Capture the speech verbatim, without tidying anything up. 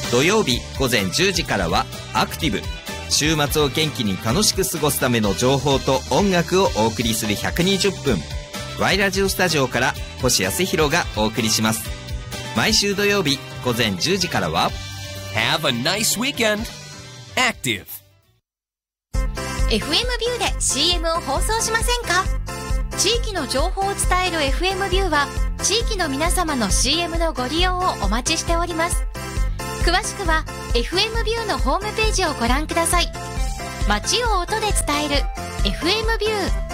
土曜日午前じゅうじからはアクティブ。週末を元気に楽しく過ごすための情報と音楽をお送りするひゃくにじゅっぷん。ワイラジオスタジオから星康弘がお送りします。毎週土曜日午前じゅうじからは Have a nice weekend! Active! エフエム ビューで シーエム を放送しませんか？地域の情報を伝える エフエム ビューは地域の皆様の シーエム のご利用をお待ちしております。詳しくは エフエム ビューのホームページをご覧ください。街を音で伝える エフエム ビュー。